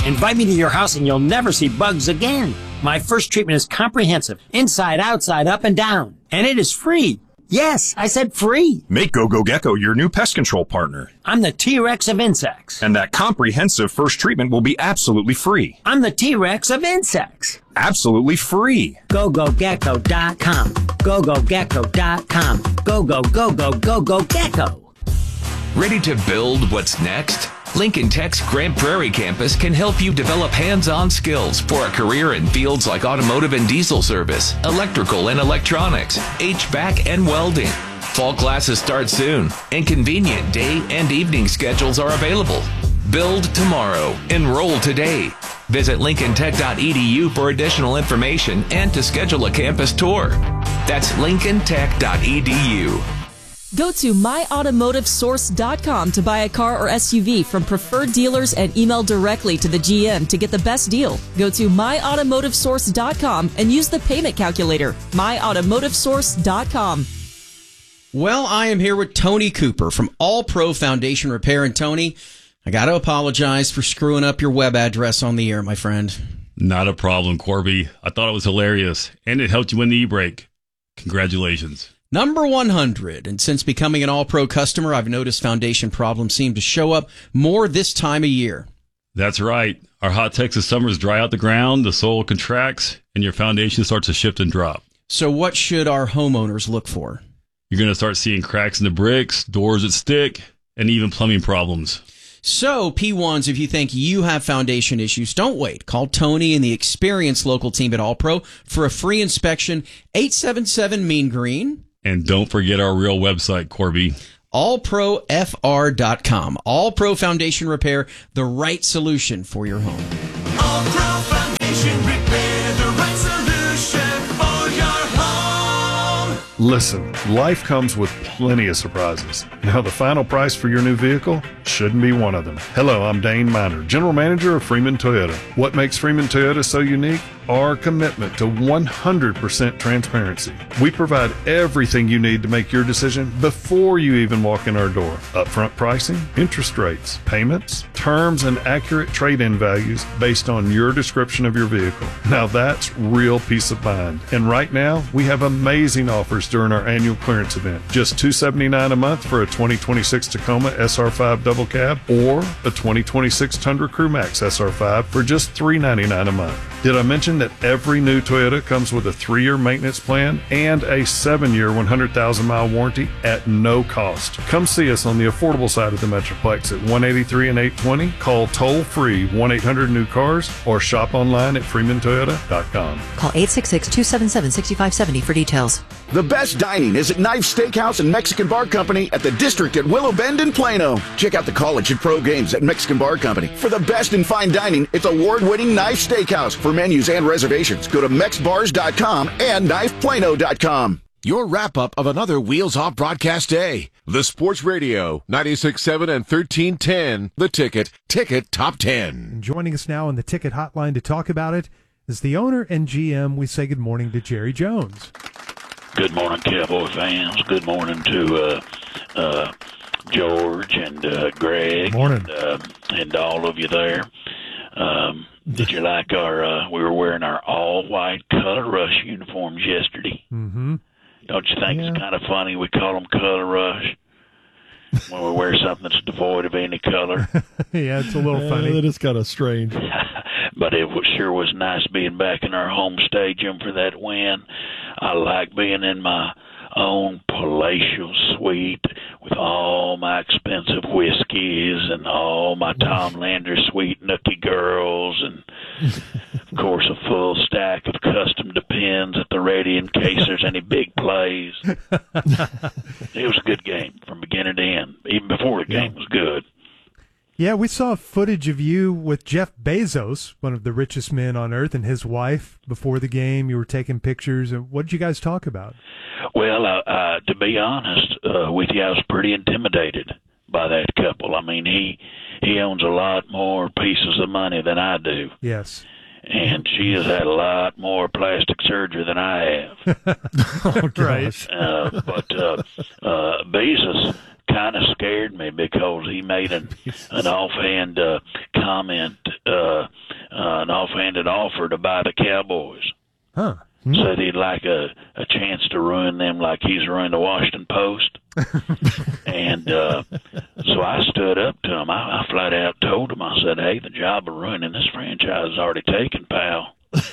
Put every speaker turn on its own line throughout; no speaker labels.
Invite me to your house and you'll never see bugs again. My first treatment is comprehensive, inside, outside, up and down. And it is free. Yes, I said free.
Make GoGo Gecko your new pest control partner.
I'm the T-Rex of insects.
And that comprehensive first treatment will be absolutely free.
I'm the T-Rex of insects.
Absolutely free.
GoGoGecko.com. GoGoGecko.com. Go-go-go-go-go-go-gecko.
Ready to build what's next? Lincoln Tech's Grand Prairie campus can help you develop hands-on skills for a career in fields like automotive and diesel service, electrical and electronics, HVAC and welding. Fall classes start soon, and convenient day and evening schedules are available. Build tomorrow. Enroll today. Visit lincolntech.edu for additional information and to schedule a campus tour. That's lincolntech.edu.
Go to myautomotivesource.com to buy a car or SUV from preferred dealers and email directly to the GM to get the best deal. Go to myautomotivesource.com and use the payment calculator. myautomotivesource.com.
Well, I am here with Tony Cooper from All Pro Foundation Repair. And Tony, I got to apologize for screwing up your web address on the air, my friend.
Not a problem, Corby. I thought it was hilarious, and it helped you win the e-brake. Congratulations.
Number 100. And since becoming an All-Pro customer, I've noticed foundation problems seem to show up more this time of year.
That's right. Our hot Texas summers dry out the ground, the soil contracts, and your foundation starts to shift and drop.
So what should our homeowners look for?
You're going to start seeing cracks in the bricks, doors that stick, and even plumbing problems.
So, P1s, if you think you have foundation issues, don't wait. Call Tony and the experienced local team at All Pro for a free inspection, 877 Mean Green.
And don't forget our real website, Corby.
allprofr.com. All Pro Foundation Repair, the right solution for your home.
All Pro Foundation Repair, the right solution for your home.
Listen, life comes with plenty of surprises. Now, the final price for your new vehicle shouldn't be one of them. Hello, I'm Dane Miner, General Manager of Freeman Toyota. What makes Freeman Toyota so unique? Our commitment to 100% transparency. We provide everything you need to make your decision before you even walk in our door. Upfront pricing, interest rates, payments, terms, and accurate trade-in values based on your description of your vehicle. Now that's real peace of mind. And right now, we have amazing offers during our annual clearance event. Just $279 a month for a 2026 Tacoma SR5 double cab or a 2026 Tundra Crew Max SR5 for just $399 a month. Did I mention that every new Toyota comes with a 3-year maintenance plan and a 7-year 100,000-mile warranty at no cost? Come see us on the affordable side of the Metroplex at 183 and 820. Call toll-free 1-800-NEW-CARS or shop online at freemantoyota.com.
Call 866-277-6570 for details.
The best dining is at Knife Steakhouse and Mexican Bar Company at the District at Willow Bend in Plano. Check out the college and pro games at Mexican Bar Company. For the best in fine dining, it's award-winning Knife Steakhouse. For menus and reservations, go to mexbars.com and knifeplano.com.
Your wrap-up of another Wheels Off broadcast day. The Sports Radio, 96.7 and 1310. The Ticket Top 10.
And joining us now on the Ticket Hotline to talk about it is the owner and GM. We say good morning to Jerry Jones.
Good morning, Cowboy fans. Good morning to George and Greg.
Morning.
And all of you there. Did you like our, we were wearing our all-white Color Rush uniforms yesterday.
Mm-hmm.
Don't you think it's kind of funny we call them Color Rush when we wear something that's devoid of any color?
Yeah, it's a little funny.
It is kind of strange.
But it sure was nice being back in our home stadium for that win. I like being in my own palatial suite with all my expensive whiskeys and all my Tom Lander sweet nookie girls and, of course, a full stack of custom Depends at the ready in case there's any big plays. It was a good game from beginning to end. Even before the game was good.
Yeah, we saw footage of you with Jeff Bezos, one of the richest men on earth, and his wife before the game. You were taking pictures. What did you guys talk about?
Well, to be honest with you, I was pretty intimidated by that couple. I mean, he owns a lot more pieces of money than I do.
Yes.
And she has had a lot more plastic surgery than I have.
Oh, gosh.
But Bezos kind of scared me because he made an offhand comment an offhanded offer to buy the Cowboys.
Huh.
Said he'd like a chance to ruin them like he's ruined the Washington Post. And so I stood up to him. I flat out told him, I said, hey, the job of ruining this franchise is already taken, pal.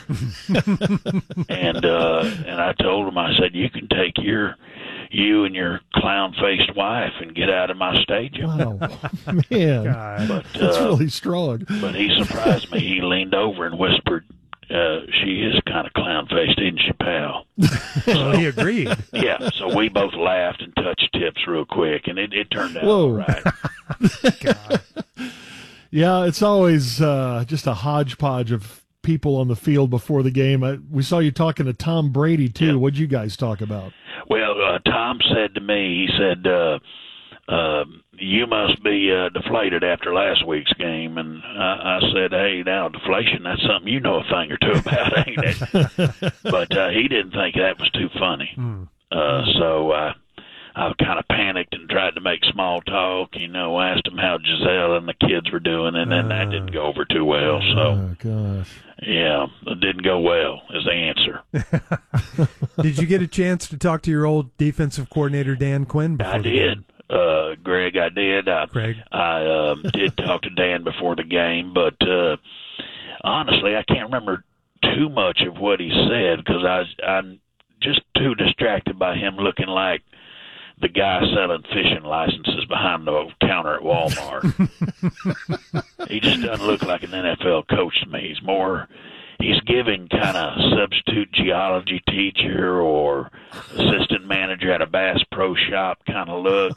and I told him, I said, you can take you and your clown-faced wife and get out of my stadium.
Wow, man,
God.
that's really strong.
But he surprised me. He leaned over and whispered, she is kind of clown-faced, isn't she, pal?
Well, he agreed.
Yeah, so we both laughed and touched tips real quick, and it turned out
Whoa.
all right.
God.
Yeah, it's always just a hodgepodge of people on the field before the game. We saw you talking to Tom Brady, too.
Yeah.
What'd you guys talk about?
Well, Tom said to me, he said, you must be deflated after last week's game. And I said, hey, now, deflation, that's something you know a thing or two about, ain't it? But he didn't think that was too funny. So I kind of panicked and tried to make small talk, asked him how Giselle and the kids were doing, and then that didn't go over too well. So,
Oh, gosh.
yeah, it didn't go well is the answer.
Did you get a chance to talk to your old defensive coordinator, Dan Quinn, before
I
the
did.
game?
Greg, I did.
Greg?
I did talk to Dan before the game, but honestly, I can't remember too much of what he said because I'm just too distracted by him looking like the guy selling fishing licenses behind the counter at Walmart. He just doesn't look like an NFL coach to me. He's giving kind of substitute geology teacher or assistant manager at a Bass Pro Shop kind of look.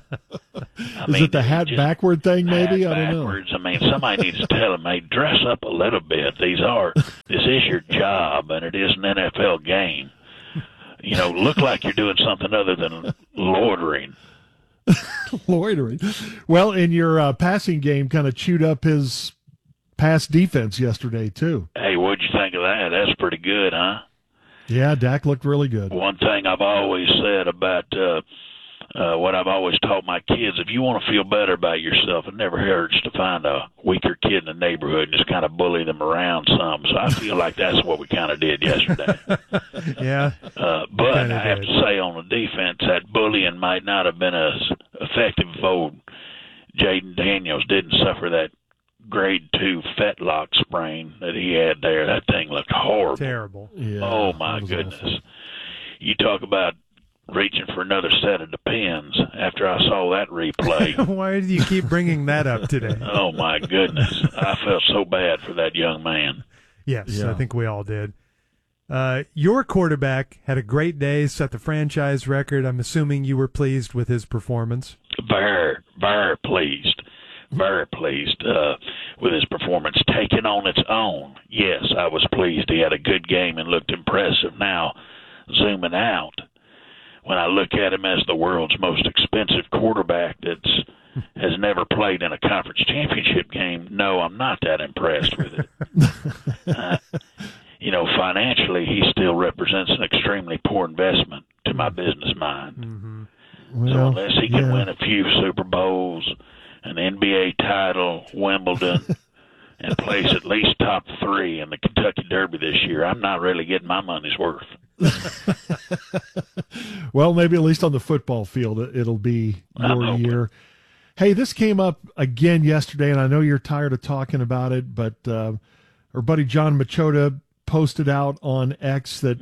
Is it the hat backward thing, maybe?
Hat
I don't know.
backwards. I mean, somebody needs to tell him, hey, dress up a little bit. This is your job, and it is an NFL game. Look like you're doing something other than loitering.
Loitering. Well, in your passing game, kind of chewed up his pass defense yesterday, too.
Hey, what'd you think of that? That's pretty good, huh?
Yeah, Dak looked really good.
One thing I've always said about what I've always taught my kids, if you want to feel better about yourself, it never hurts to find a weaker kid in the neighborhood and just kind of bully them around some. So I feel like that's what we kind of did yesterday.
Yeah.
But I have to say on the defense, that bullying might not have been as effective if old Jaden Daniels didn't suffer that grade 2 fetlock sprain that he had there. That thing looked horrible.
Terrible.
Yeah,
oh, my goodness. Awful. You talk about reaching for another set of Depends after I saw that replay.
Why do you keep bringing that up today?
Oh, my goodness. I felt so bad for that young man.
Yes,
Yeah.
I think we all did. Your quarterback had a great day, set the franchise record. I'm assuming you were pleased with his performance.
Very, very pleased. Very pleased with his performance. Taken on its own, yes, I was pleased. He had a good game and looked impressive. Now, zooming out, when I look at him as the world's most expensive quarterback has never played in a conference championship game, no, I'm not that impressed with it. Financially, he still represents an extremely poor investment to my business mind.
Mm-hmm.
Well,
So unless he can
yeah.
win a few Super Bowls, an NBA title, Wimbledon, and place at least top 3 in the Kentucky Derby this year, I'm not really getting my money's worth.
Well, maybe at least on the football field, it'll be your year. Hey, this came up again yesterday, and I know you're tired of talking about it, but our buddy John Machota posted out on X that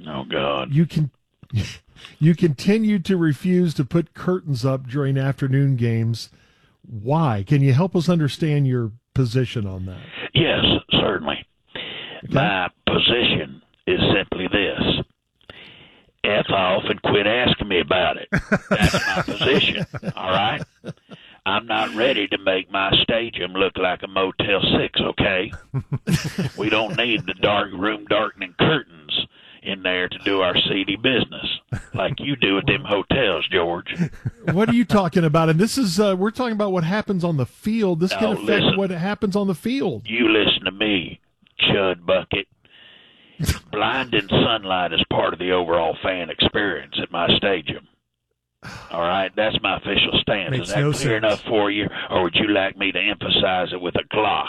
you continue to refuse to put curtains up during afternoon games. Why? Can you help us understand your position on that?
Yes, certainly. Okay. My position is simply this. F off and quit asking me about it. That's my position, all right? I'm not ready to make my stadium look like a Motel 6, okay? We don't need the dark room darkening curtains in there to do our seedy business like you do at them hotels, George.
What are you talking about? And this is, we're talking about what happens on the field. This can affect what happens on the field.
You listen to me, Chud Bucket. Blinding sunlight is part of the overall fan experience at my stadium. All right, that's my official stance. Is that clear enough for you, or would you like me to emphasize it with a Glock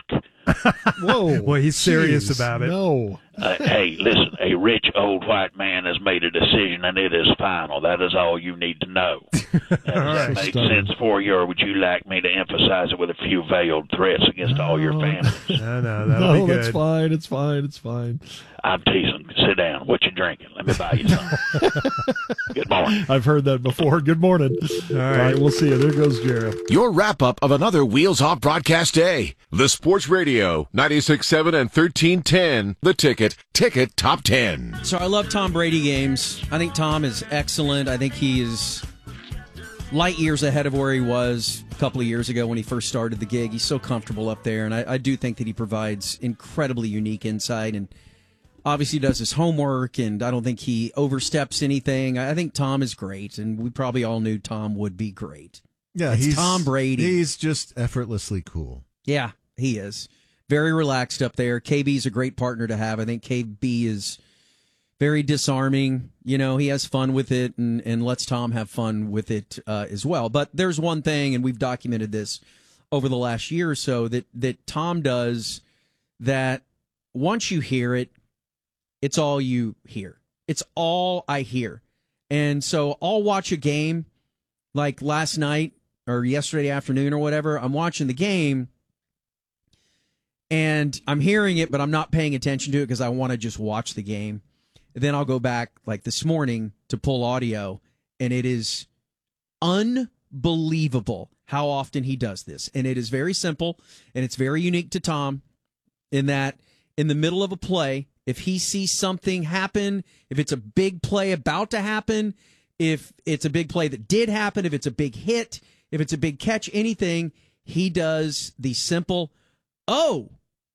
Whoa.
Well, he's serious
Jeez,
about it.
No.
Hey, listen, a rich old white man has made a decision, and it is final. That is all you need to know. Does that make sense for you, or would you like me to emphasize it with a few veiled threats against all your family?
No, that'll be good.
That's fine. It's fine. It's fine.
I'm teasing. Sit down. What you drinking? Let me buy you some. Good morning.
I've heard that before. Good morning. All right, we'll see you. There goes Jared.
Your wrap-up of another Wheels Off broadcast day. The Sports Radio, 96.7 and 1310. The Ticket Top 10.
So I love Tom Brady games. I think Tom is excellent. I think he is light years ahead of where he was a couple of years ago when he first started the gig. He's so comfortable up there, and I do think that he provides incredibly unique insight and obviously does his homework, and I don't think he oversteps anything. I think Tom is great, and we probably all knew Tom would be great.
Yeah,
It's
he's
Tom Brady.
He's just effortlessly cool.
Yeah, he is. Very relaxed up there. KB's a great partner to have. I think KB is very disarming. You know, he has fun with it and lets Tom have fun with it as well. But there's one thing, and we've documented this over the last year or so, that Tom does that once you hear it, it's all you hear. It's all I hear. And so I'll watch a game like last night or yesterday afternoon or whatever. I'm watching the game, and I'm hearing it, but I'm not paying attention to it because I want to just watch the game. And then I'll go back like this morning to pull audio, and it is unbelievable how often he does this. And it is very simple, and it's very unique to Tom in that in the middle of a play, if he sees something happen, if it's a big play about to happen, if it's a big play that did happen, if it's a big hit, if it's a big catch, anything, he does the simple, oh.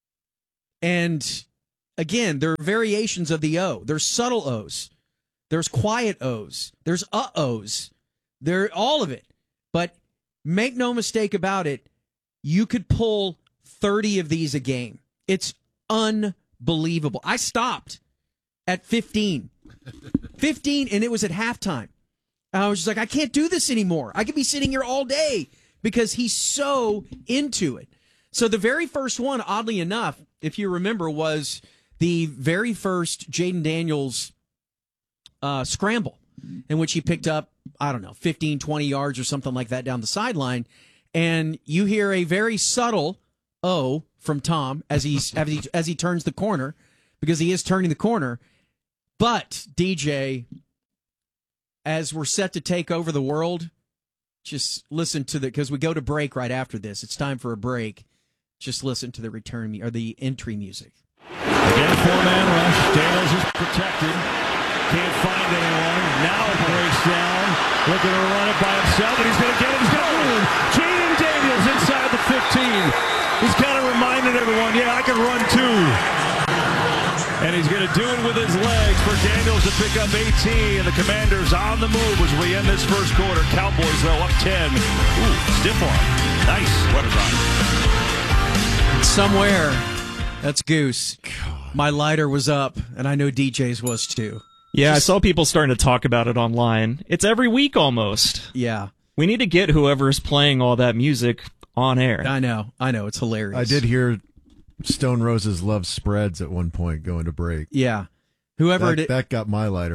And again, there are variations of the O. There's subtle O's. There's quiet O's. There's uh-ohs. They're all of it. But make no mistake about it, you could pull 30 of these a game. It's unbelievable. I stopped at 15. 15, and it was at halftime. I was just like, I can't do this anymore. I could be sitting here all day because he's so into it. So the very first one, oddly enough, if you remember, was the very first Jaden Daniels scramble in which he picked up, 15, 20 yards or something like that down the sideline. And you hear a very subtle O from Tom as he turns the corner, because he is turning the corner. But, DJ, as we're set to take over the world, just listen to because we go to break right after this. It's time for a break. Just listen to the entry music.
Again, four-man rush. Daniels is protected. Can't find anyone. Now breaks down. Looking to run it by himself, and he's going to get it. He's got room. Jaden Daniels inside the 15. He's kind of reminding everyone, yeah, I can run too. And he's going to do it with his legs for Daniels to pick up 18. And the Commanders on the move as we end this first quarter. Cowboys, though, up 10. Ooh, stiff arm. Nice. What a run.
Somewhere, that's Goose. My lighter was up, and I know DJ's was too.
Yeah, I saw people starting to talk about it online. It's every week almost.
Yeah.
We need to get whoever's playing all that music on air.
I know. It's hilarious.
I did hear Stone Roses Love Spreads at one point going to break.
Yeah. Whoever
that got my lighter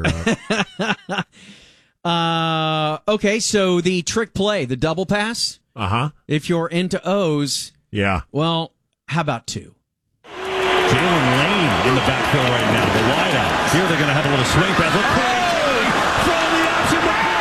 up. Okay, so the trick play, the double pass.
Uh-huh.
If you're into O's.
Yeah.
Well, how about two?
Jalen Lane in the backfield right now. The wideout. Here they're going to have a little swing pass. Look, from the option.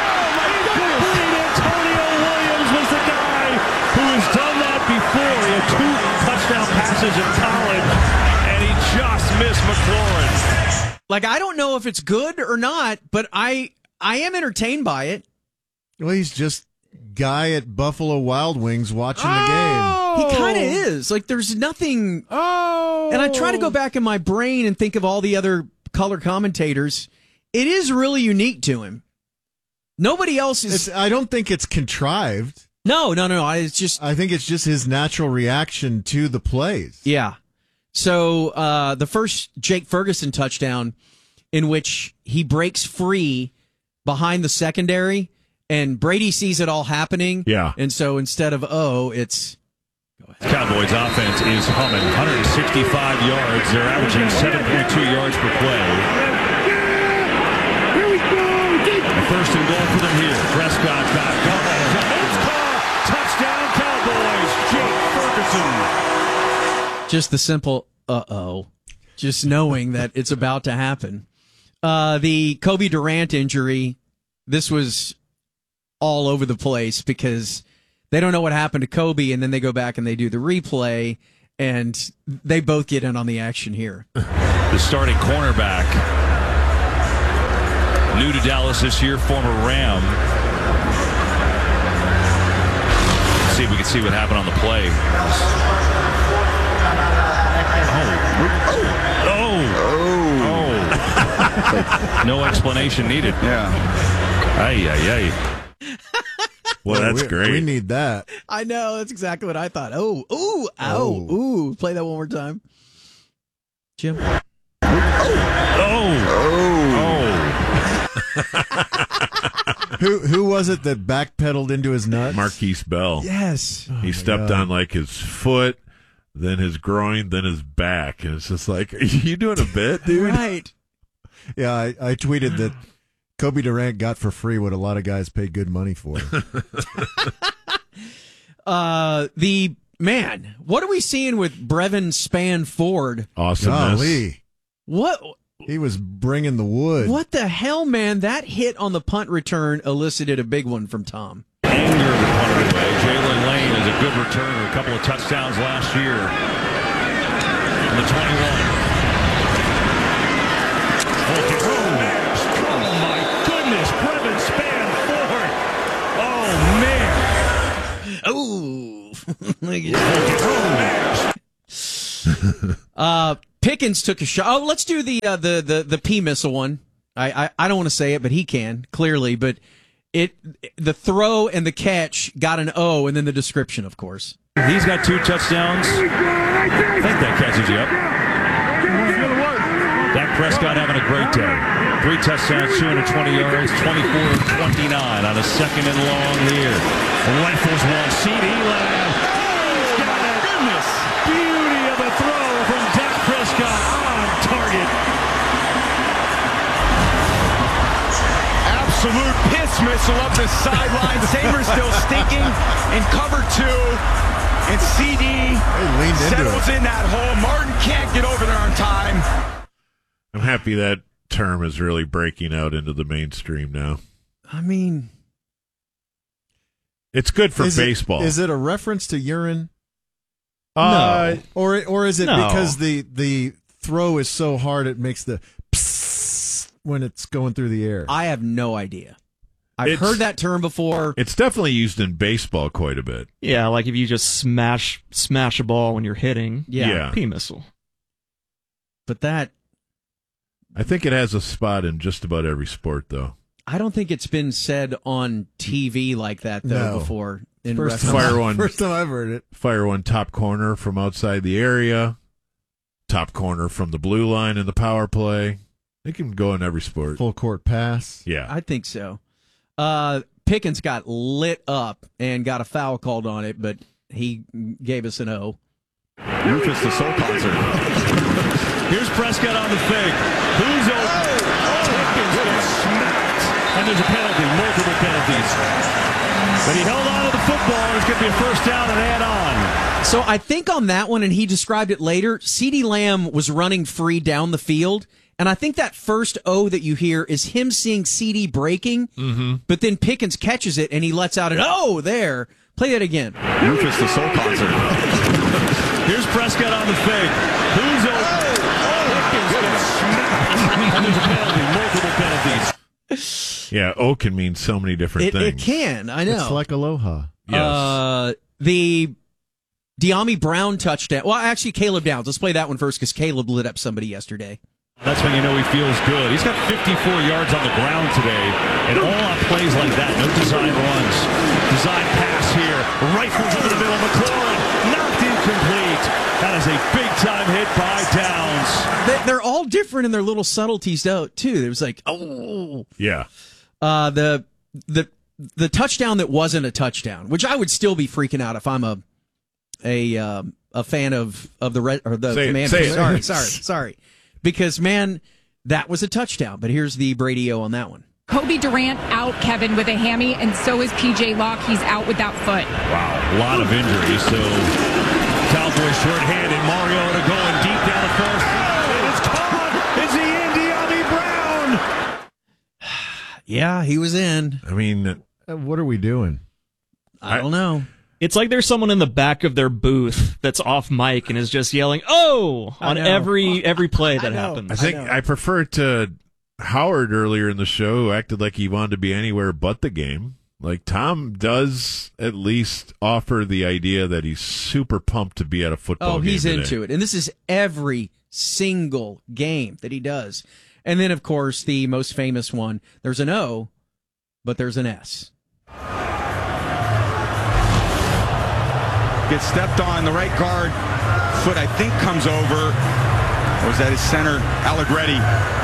Antonio Williams was the guy who has done that before. He had 2 touchdown passes in college, and he just missed McLaurin.
Like, I don't know if it's good or not, but I am entertained by it.
Well, he's just guy at Buffalo Wild Wings watching the game.
He kind of is. Like, there's nothing. And I try to go back in my brain and think of all the other color commentators. It is really unique to him. Nobody else is.
I don't think it's contrived.
No. It's just.
I think it's just his natural reaction to the plays.
Yeah. So the first Jake Ferguson touchdown, in which he breaks free behind the secondary, and Brady sees it all happening.
Yeah.
And so instead of it's
Cowboys offense is humming. 165 yards. They're averaging 7.2 yards per play.
Here we go.
First and goal for them here. Prescott back. It's caught. Touchdown Cowboys. Jake Ferguson.
Just the simple just knowing that it's about to happen. The Kobe Durant injury, this was all over the place because they don't know what happened to Kobe, and then they go back and they do the replay, and they both get in on the action here.
The starting cornerback, new to Dallas this year, former Ram. Let's see if we can see what happened on the play. No explanation needed.
Yeah.
Ay.
Well, that's great.
We need that.
I know. That's exactly what I thought. Ooh. Play that one more time. Jim.
Who was it that backpedaled into his nuts?
Marquise Bell.
Yes.
He stepped on like his foot, then his groin, then his back. And it's just like, are you doing a bit, dude?
Right.
Yeah, I tweeted that Kobe Durant got for free what a lot of guys pay good money for.
What are we seeing with Brevin Spann Ford?
Awesomeness.
Golly.
What?
He was bringing the wood.
What the hell, man? That hit on the punt return elicited a big one from Tom.
Anger the punter away. Jalen Lane is a good returner. A couple of touchdowns last year. On the 21. Oh, my goodness. Brevin Spann Ford. Oh.
Pickens took a shot. Oh, let's do the P missile one. I don't want to say it, but he can clearly. But the throw and the catch got an O, and then the description, of course.
He's got 2 touchdowns. I think that catches you up. Dak Prescott having a great day. 3 touchdowns, 220 yards, 24-29 on a second and long here. Rifles one. CD Lamb. Oh, my goodness. Beauty of a throw from Dak Prescott on target.
Absolute piss missile up the sideline. Sabres still stinking in cover 2. And CD settles in that hole. Martin can't get over there on time.
I'm happy that term is really breaking out into the mainstream now.
I mean,
it's good for baseball.
Is it a reference to urine?
No.
Or is it because the throw is so hard it makes the psst when it's going through the air?
I have no idea. I've heard that term before.
It's definitely used in baseball quite a bit.
Yeah, like if you just smash a ball when you're hitting.
Yeah.
P missile.
But that,
I think it has a spot in just about every sport, though.
I don't think it's been said on TV like that, though, before.
First time
I've heard it.
Fire one top corner from outside the area, top corner from the blue line in the power play. It can go in every sport.
Full court pass.
Yeah.
I think so. Pickens got lit up and got a foul called on it, but he gave us an O.
Rufus the Soul Concert.
Here's Prescott on the fake. Who's open? Pickens gets smacked. And there's a penalty, multiple penalties. But he held on to the football. It's going to be a first down and add on.
So I think on that one, and he described it later, CeeDee Lamb was running free down the field. And I think that first O that you hear is him seeing CD breaking, but then Pickens catches it and he lets out an O there. Play that again.
Rufus the Soul Concert.
Here's Prescott on the fake. Who's open? Pickens gets smacked. And there's a penalty, multiple penalties.
Yeah, O can mean so many different things.
It can, I know.
It's like aloha.
Yes.
The De'Ami Brown touchdown. Well, actually, Caleb Downs. Let's play that one first because Caleb lit up somebody yesterday.
That's when you know he feels good. He's got 54 yards on the ground today, and all on plays like that. No design runs. Design pass here. Rifles over the middle. McLaurin knocked incomplete. That is a big-time hit by Downs.
They're all different in their little subtleties, though, too. There was like, oh.
Yeah.
The touchdown that wasn't a touchdown, which I would still be freaking out if I'm a fan of the Commanders.
Say it.
Sorry. Because, man, that was a touchdown. But here's the Brady-O on that one.
Kobe Durant out, Kevin, with a hammy, and so is PJ Locke. He's out with that foot.
Wow, a lot of injuries. So Cowboys short-handed. Mariota going deep down the course. And it's caught. It's the Andy Brown.
Yeah, he was in.
I mean,
what are we doing?
I don't know.
It's like there's someone in the back of their booth that's off mic and is just yelling, "Oh!" on every play that happens.
I think I prefer to Howard earlier in the show, who acted like he wanted to be anywhere but the game. Like, Tom does at least offer the idea that he's super pumped to be at a football game.
Oh, he's
today.
into it. And this is every single game that he does. And then, of course, the most famous one, there's an O, but there's an S.
Gets stepped on, the right guard foot, I think, comes over. Or was that his center, Allegretti?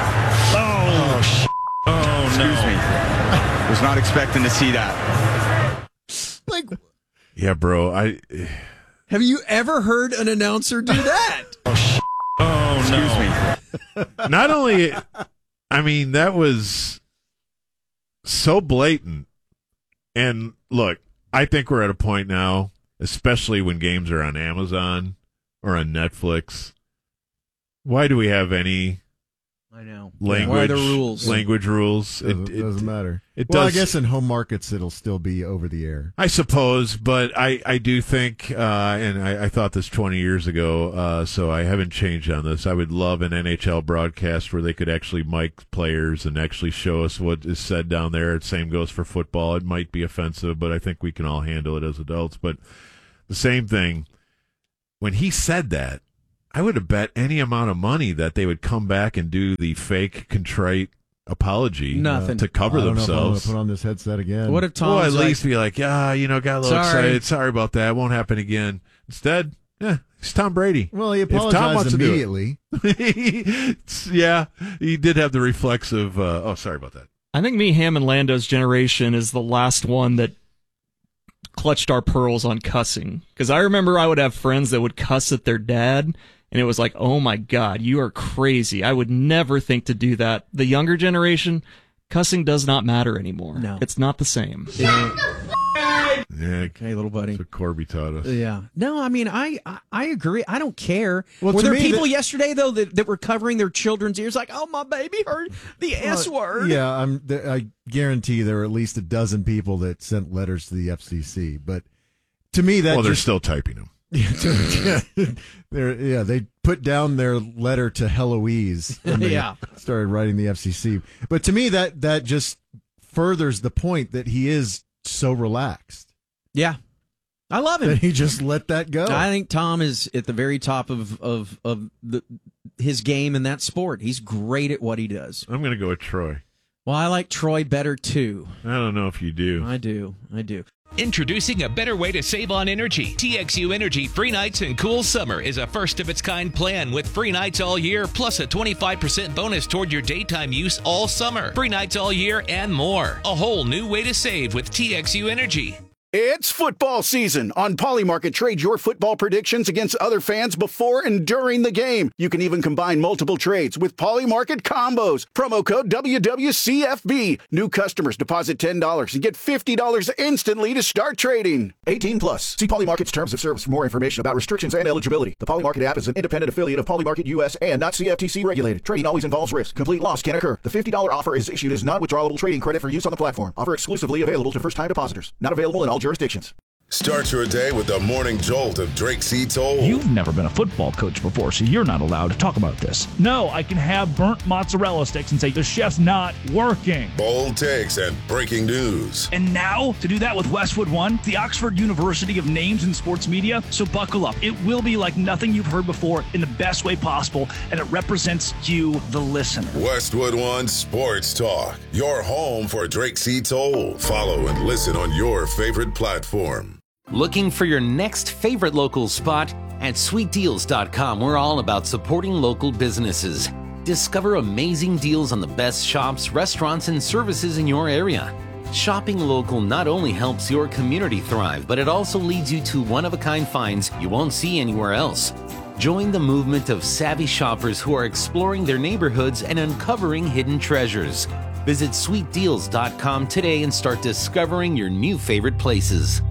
Oh, excuse me. Was not expecting to see that.
Like,
yeah, bro.
Have you ever heard an announcer do that?
Excuse me.
Not only, I mean, that was so blatant. And look, I think we're at a point now, especially when games are on Amazon or on Netflix. Why do we have any?
I know.
Language,
what are the rules?
Language rules.
It doesn't matter.
It
well,
does.
I guess in home markets it'll still be over the air.
I suppose, but I do think, and I thought this 20 years ago, so I haven't changed on this. I would love an NHL broadcast where they could actually mic players and actually show us what is said down there. Same goes for football. It might be offensive, but I think we can all handle it as adults. But the same thing, when he said that, I would have bet any amount of money that they would come back and do the fake contrite apology to cover
I don't know if I'm
themselves.
going to put on this headset again.
What if Tom's
Well, at
like,
least be like, got a little excited. Sorry about that. Won't happen again. Instead, it's Tom Brady.
Well, he
If Tom
apologized
wants to do it.
immediately.
Yeah, he did have the reflexive. Sorry about that.
I think me, Ham, and Lando's generation is the last one that clutched our pearls on cussing. Because I remember I would have friends that would cuss at their dad, and it was like, oh my God, you are crazy. I would never think to do that. The younger generation, cussing does not matter anymore.
No.
It's not the same.
Yeah,
hey, little buddy.
That's what Corby taught us.
Yeah. No, I mean, I agree. I don't care.
Well,
were
to
there
me,
people yesterday, though, that were covering their children's ears like, oh, my baby heard the S word?
Yeah, I guarantee there are at least a dozen people that sent letters to the FCC. But to me, that
they're still typing them.
They put down their letter to Heloise and they started writing the FCC. But to me, that just furthers the point that he is so relaxed.
Yeah. I love him.
That he just let that go.
I think Tom is at the very top of his game in that sport. He's great at what he does.
I'm going to go with Troy.
Well, I like Troy better, too.
I don't know if you do.
I do.
Introducing a better way to save on energy. TXU Energy Free Nights and Cool Summer is a first-of-its-kind plan with free nights all year, plus a 25% bonus toward your daytime use all summer. Free nights all year and more. A whole new way to save with TXU Energy.
It's football season. On Polymarket, trade your football predictions against other fans before and during the game. You can even combine multiple trades with Polymarket combos. Promo code WWCFB. New customers deposit $10 and get $50 instantly to start trading. 18 plus. See Polymarket's terms of service for more information about restrictions and eligibility. The Polymarket app is an independent affiliate of Polymarket US and not CFTC regulated. Trading always involves risk. Complete loss can occur. The $50 offer is issued as non-withdrawable trading credit for use on the platform. Offer exclusively available to first-time depositors. Not available in all jurisdictions.
Start your day with the morning jolt of Drake C. Toll.
You've never been a football coach before, so you're not allowed to talk about this. No, I can have burnt mozzarella sticks and say the chef's not working.
Bold takes and breaking news.
And now, to do that with Westwood One, the Oxford University of Names in Sports Media, so buckle up. It will be like nothing you've heard before in the best way possible, and it represents you, the listener.
Westwood One Sports Talk, your home for Drake C. Toll. Follow and listen on your favorite platform.
Looking for your next favorite local spot? At sweetdeals.com, we're all about supporting local businesses. Discover amazing deals on the best shops, restaurants, and services in your area. Shopping local not only helps your community thrive, but it also leads you to one-of-a-kind finds you won't see anywhere else. Join the movement of savvy shoppers who are exploring their neighborhoods and uncovering hidden treasures. Visit sweetdeals.com today and start discovering your new favorite places.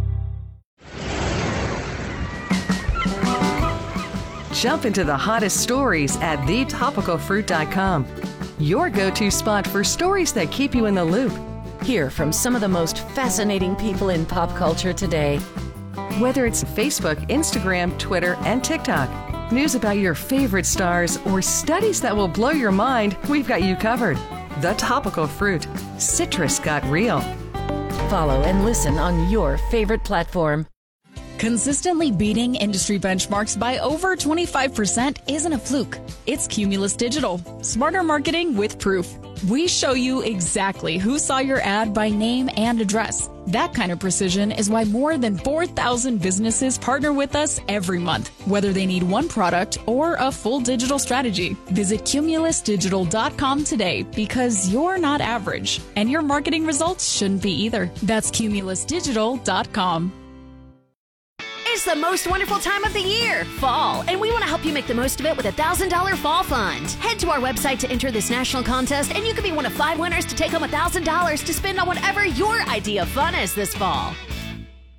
Jump into the hottest stories at thetopicalfruit.com. Your go-to spot for stories that keep you in the loop.
Hear from some of the most fascinating people in pop culture today.
Whether it's Facebook, Instagram, Twitter, and TikTok, news about your favorite stars, or studies that will blow your mind, we've got you covered. The Topical Fruit. Citrus got real.
Follow and listen on your favorite platform.
Consistently beating industry benchmarks by over 25% isn't a fluke. It's Cumulus Digital. Smarter marketing with proof. We show you exactly who saw your ad by name and address. That kind of precision is why more than 4,000 businesses partner with us every month, whether they need one product or a full digital strategy. Visit cumulusdigital.com today because you're not average, and your marketing results shouldn't be either. That's cumulusdigital.com.
It's the most wonderful time of the year, fall, and we want to help you make the most of it with a $1,000 fall fund. Head to our website to enter this national contest, and you could be one of 5 winners to take home $1,000 to spend on whatever your idea of fun is this fall.